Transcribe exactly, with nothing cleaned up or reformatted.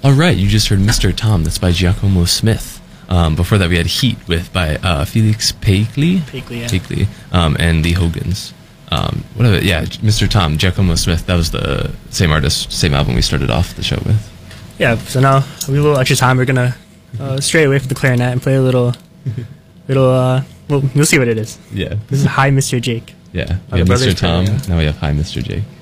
All right, you just heard Mister Tom. That's by Giacomo Smith. Um, before that, we had Heat with by uh, Felix Pakely, Pakely, yeah. Pakely, um, and the Hogans. Um, whatever, yeah, Mister Tom, Giacomo Smith. That was the same artist, same album we started off the show with. Yeah. So now we have a little extra time. We're gonna uh, stray away from the clarinet and play a little, little. Uh, well, you'll see what it is. Yeah. This is Hi, Mister Jake. Yeah. By We the have Mister Brothers Tom. Clarinet. Now we have Hi, Mister Jake.